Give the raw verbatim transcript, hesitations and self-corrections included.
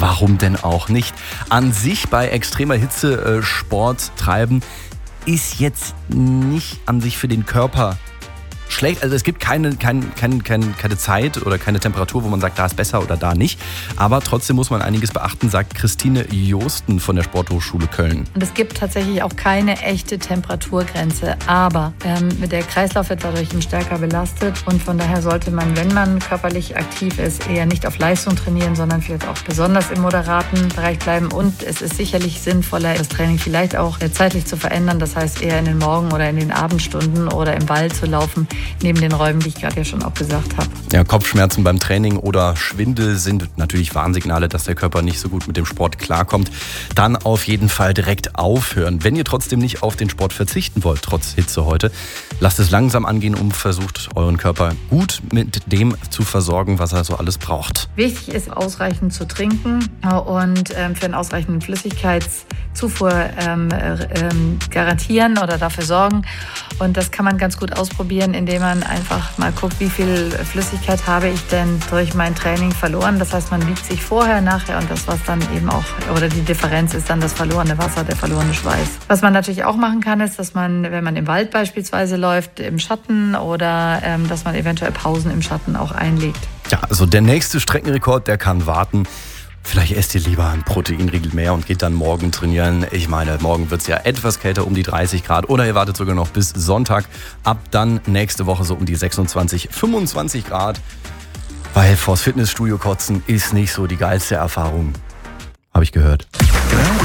warum denn auch nicht? An sich bei extremer Hitze äh, Sport treiben ist jetzt nicht an sich für den Körper schlecht. Also es gibt keine, kein, kein, kein, keine Zeit oder keine Temperatur, wo man sagt, da ist besser oder da nicht. Aber trotzdem muss man einiges beachten, sagt Christine Josten von der Sporthochschule Köln. Und es gibt tatsächlich auch keine echte Temperaturgrenze. Aber ähm, der Kreislauf wird dadurch stärker belastet. Und von daher sollte man, wenn man körperlich aktiv ist, eher nicht auf Leistung trainieren, sondern vielleicht auch besonders im moderaten Bereich bleiben. Und es ist sicherlich sinnvoller, das Training vielleicht auch zeitlich zu verändern. Das heißt, eher in den Morgen- oder in den Abendstunden oder im Wald zu laufen, neben den Räumen, die ich gerade ja schon auch gesagt habe. Ja, Kopfschmerzen beim Training oder Schwindel sind natürlich Warnsignale, dass der Körper nicht so gut mit dem Sport klarkommt. Dann auf jeden Fall direkt aufhören. Wenn ihr trotzdem nicht auf den Sport verzichten wollt, trotz Hitze heute, lasst es langsam angehen und versucht euren Körper gut mit dem zu versorgen, was er so alles braucht. Wichtig ist, ausreichend zu trinken und ähm, für einen ausreichenden Flüssigkeitszufuhr ähm, ähm, garantieren oder dafür sorgen. Und das kann man ganz gut ausprobieren, indem man einfach mal guckt, wie viel Flüssigkeit habe ich denn durch mein Training verloren. Das heißt, man wiegt sich vorher, nachher und das, was dann eben auch, oder die Differenz ist dann das verlorene Wasser, der verlorene Schweiß. Was man natürlich auch machen kann, ist, dass man, wenn man im Wald beispielsweise läuft, im Schatten oder ähm, dass man eventuell Pausen im Schatten auch einlegt. Ja, also der nächste Streckenrekord, der kann warten. Vielleicht esst ihr lieber einen Proteinriegel mehr und geht dann morgen trainieren. Ich meine, morgen wird es ja etwas kälter, um die dreißig Grad. Oder ihr wartet sogar noch bis Sonntag. Ab dann nächste Woche so um die sechsundzwanzig, fünfundzwanzig Grad. Weil vors Fitnessstudio kotzen ist nicht so die geilste Erfahrung. Habe ich gehört.